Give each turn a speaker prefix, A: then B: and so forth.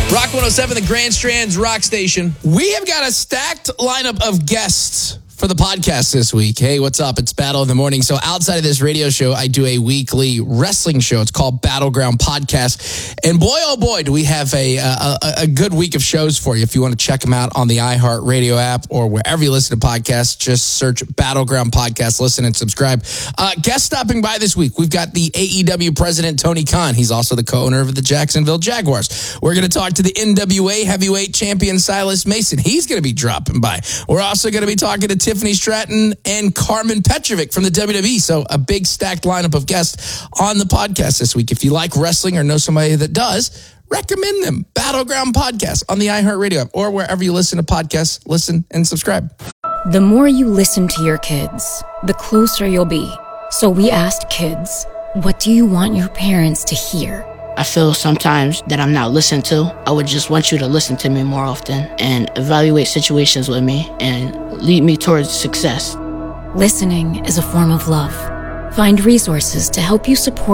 A: Rock 107, the Grand Strand's Rock Station. We have got a stacked lineup of guests for the podcast this week. Hey, what's up? It's Battle in the Morning. So outside of this radio show, I do a weekly wrestling show. It's called Battleground Podcast. And boy, oh boy, do we have a good week of shows for you. If you want to check them out on the iHeartRadio app or wherever you listen to podcasts, just search Battleground Podcast, listen and subscribe. Guest stopping by this week, we've got the AEW president, Tony Khan. He's also the co-owner of the Jacksonville Jaguars. We're going to talk to the NWA heavyweight champion, Silas Mason. He's going to be dropping by. We're also going to be talking to Tiffany Stratton and Carmen Petrovic from the WWE. So a big stacked lineup of guests on the podcast this week. If you like wrestling or know somebody that does, recommend them. Battleground Podcast on the iHeartRadio app or wherever you listen to podcasts. Listen and subscribe.
B: The more you listen to your kids, the closer you'll be. So we asked kids, what do you want your parents to hear?
C: I feel sometimes that I'm not listened to. I would just want you to listen to me more often and evaluate situations with me and lead me towards success.
B: Listening is a form of love. Find resources to help you support